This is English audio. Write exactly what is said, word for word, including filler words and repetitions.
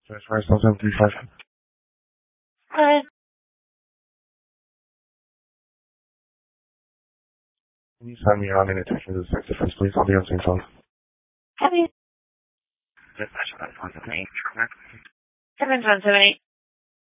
That's right, seven three five. Good. Can you sign me on in attention to the sex offense, please? I'll be on the same phone. Happy. Dispatch five one seven eight. Seven one seven eight.